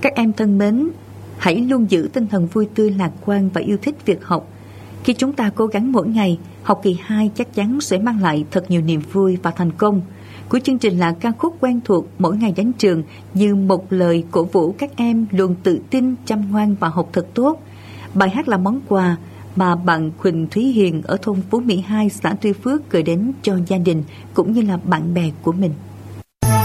Các em thân mến, hãy luôn giữ tinh thần vui tươi, lạc quan và yêu thích việc học. Khi chúng ta cố gắng mỗi ngày, học kỳ 2 chắc chắn sẽ mang lại thật nhiều niềm vui và thành công. Cuối chương trình là ca khúc quen thuộc Mỗi Ngày Đến Trường, như một lời cổ vũ các em luôn tự tin, chăm ngoan và học thật tốt. Bài hát là món quà mà bạn Huỳnh Thúy Hiền ở thôn Phú Mỹ 2, xã Tuy Phước gửi đến cho gia đình cũng như là bạn bè của mình.